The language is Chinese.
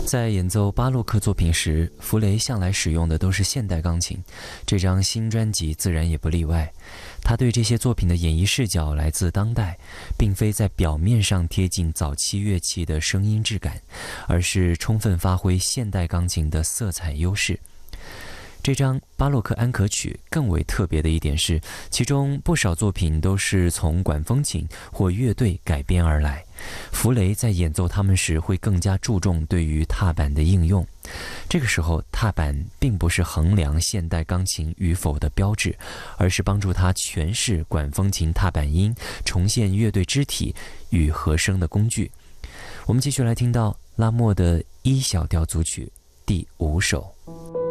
在演奏巴洛克作品时，弗雷向来使用的都是现代钢琴，这张新专辑自然也不例外。他对这些作品的演绎视角来自当代，并非在表面上贴近早期乐器的声音质感，而是充分发挥现代钢琴的色彩优势。这张巴洛克安可曲更为特别的一点是，其中不少作品都是从管风琴或乐队改编而来。弗雷在演奏它们时会更加注重对于踏板的应用。这个时候，踏板并不是衡量现代钢琴与否的标志，而是帮助他诠释管风琴踏板音、重现乐队肢体与和声的工具。我们继续来听到拉莫的E小调组曲第5首。